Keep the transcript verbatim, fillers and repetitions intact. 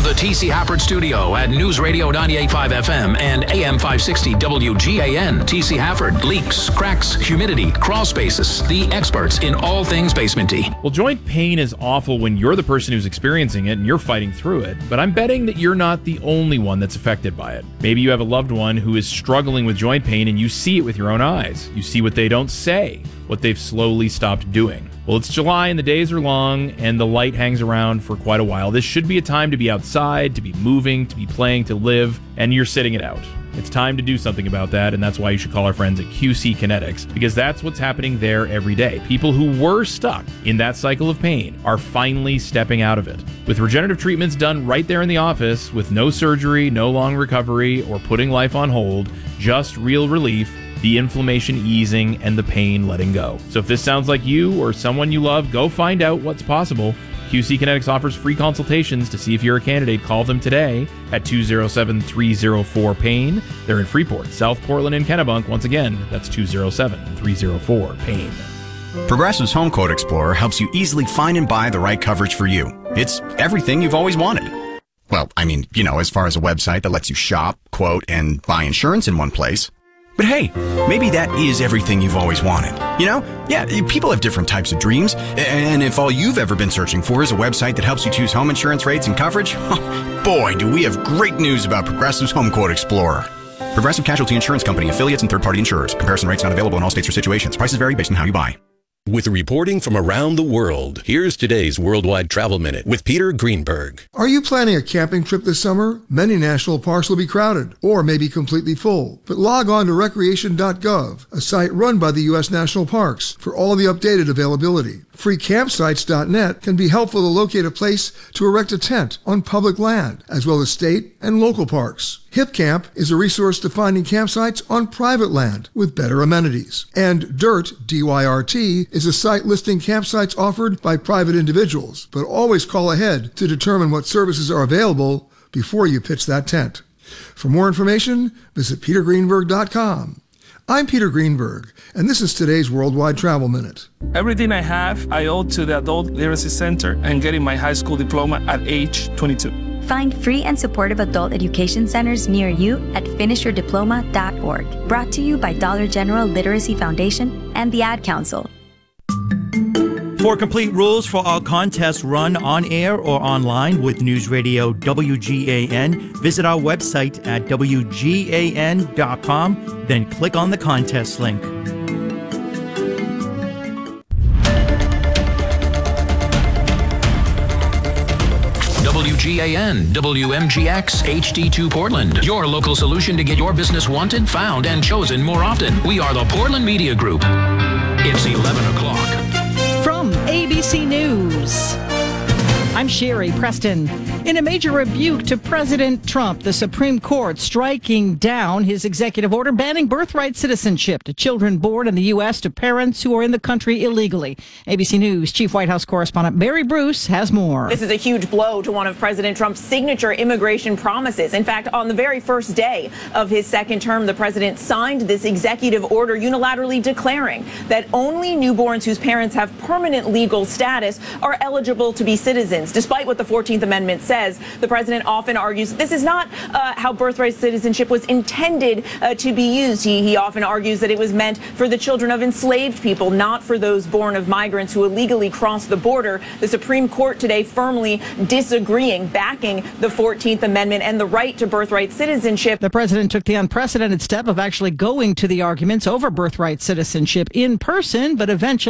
From the T C Hafford Studio at News Radio ninety-eight point five F M and A M five sixty W G A N, T C Hafford. Leaks, cracks, humidity, crawl spaces. The experts in all things basementy. Well, joint pain is awful when you're the person who's experiencing it and you're fighting through it. But I'm betting that you're not the only one that's affected by it. Maybe you have a loved one who is struggling with joint pain and you see it with your own eyes. You see what they don't say, what they've slowly stopped doing. Well, it's July and the days are long and the light hangs around for quite a while. This should be a time to be outside, to be moving, to be playing, to live, and you're sitting it out. It's time to do something about that, and that's why you should call our friends at Q C Kinetics, because that's what's happening there every day. People who were stuck in that cycle of pain are finally stepping out of it. With regenerative treatments done right there in the office, with no surgery, no long recovery, or putting life on hold, just real relief, the inflammation easing, and the pain letting go. So if this sounds like you or someone you love, go find out what's possible. Q C Kinetics offers free consultations to see if you're a candidate. Call them today at two oh seven, three oh four, PAIN. They're in Freeport, South Portland, and Kennebunk. Once again, that's two oh seven, three oh four, PAIN. Progressive's Home Quote Explorer helps you easily find and buy the right coverage for you. It's everything you've always wanted. Well, I mean, you know, as far as a website that lets you shop, quote, and buy insurance in one place. But hey, maybe that is everything you've always wanted. You know? Yeah, people have different types of dreams. And if all you've ever been searching for is a website that helps you choose home insurance rates and coverage, boy, do we have great news about Progressive's Home Quote Explorer. Progressive Casualty Insurance Company, affiliates, and third-party insurers. Comparison rates not available in all states or situations. Prices vary based on how you buy. With reporting from around the world, here's today's Worldwide Travel Minute with Peter Greenberg. Are you planning a camping trip this summer? Many national parks will be crowded or may be completely full. But log on to recreation dot gov, a site run by the U S National Parks, for all of the updated availability. free campsites dot net can be helpful to locate a place to erect a tent on public land, as well as state and local parks. HipCamp is a resource to finding campsites on private land with better amenities. And Dyrt, D Y R T, is a site listing campsites offered by private individuals, but always call ahead to determine what services are available before you pitch that tent. For more information, visit peter greenberg dot com. I'm Peter Greenberg, and this is today's Worldwide Travel Minute. Everything I have, I owe to the Adult Literacy Center and getting my high school diploma at age twenty-two. Find free and supportive adult education centers near you at finish your diploma dot org. Brought to you by Dollar General Literacy Foundation and the Ad Council. For complete rules for all contests run on air or online with News Radio W G A N, visit our website at W G A N dot com, then click on the contest link. W G A N, W M G X, H D two Portland. Your local solution to get your business wanted, found, and chosen more often. We are the Portland Media Group. It's eleven o'clock. From A B C News, I'm Sherry Preston. In a major rebuke to President Trump, the Supreme Court striking down his executive order banning birthright citizenship to children born in the U S to parents who are in the country illegally. A B C News Chief White House correspondent Mary Bruce has more. This is a huge blow to one of President Trump's signature immigration promises. In fact, on the very first day of his second term, the president signed this executive order unilaterally declaring that only newborns whose parents have permanent legal status are eligible to be citizens. Despite what the fourteenth Amendment says, the president often argues this is not uh, how birthright citizenship was intended uh, to be used. He, he often argues that it was meant for the children of enslaved people, not for those born of migrants who illegally crossed the border. The Supreme Court today firmly disagreeing, backing the fourteenth Amendment and the right to birthright citizenship. The president took the unprecedented step of actually going to the arguments over birthright citizenship in person, but eventually